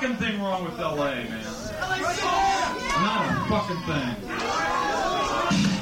fucking thing wrong with LA, man. Not a fucking thing.